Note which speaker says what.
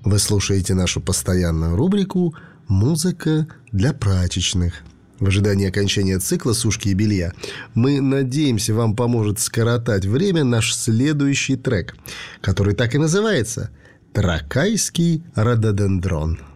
Speaker 1: Вы слушаете нашу постоянную рубрику «Музыка для прачечных». В ожидании окончания цикла «Сушки и белья» мы надеемся, вам поможет скоротать время наш следующий трек, который так и называется «Тракайский рододендрон».